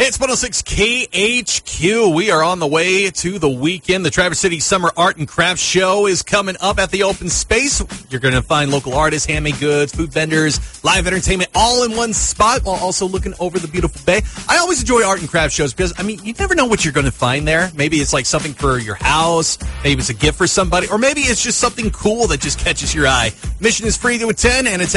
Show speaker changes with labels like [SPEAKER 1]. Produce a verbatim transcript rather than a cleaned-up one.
[SPEAKER 1] Hits one oh six K H Q. We are on the way to the weekend. The Traverse City Summer Art and Craft Show is coming up at the open space. You're going to find local artists, handmade goods, food vendors, live entertainment all in one spot while also looking over the beautiful bay. I always enjoy art and craft shows because, I mean, you never know what you're going to find there. Maybe it's like something for your house. Maybe it's a gift for somebody. Or maybe it's just something cool that just catches your eye. Admission is free to attend, and it's